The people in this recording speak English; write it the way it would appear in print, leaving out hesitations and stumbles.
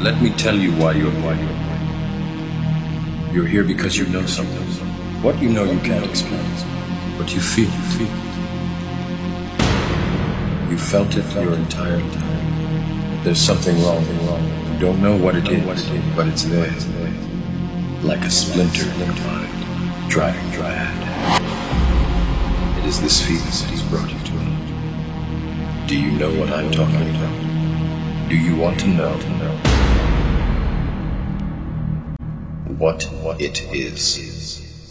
Let me tell you why you're here. You're here because you know something. What you know you can't explain, but you feel it. You felt it your entire time. There's something wrong. You don't know what it is, but it's there. Like a splinter in your mind, driving you mad. It is this feeling that has brought you to me. Do you know what I'm talking about? Do you want to know what it is?